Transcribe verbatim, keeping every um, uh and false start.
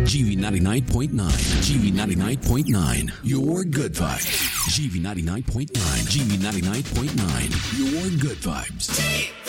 G V ninety-nine point nine. G V ninety-nine point nine. Your good vibes. G V ninety-nine point nine. G V ninety-nine point nine. Your good vibes.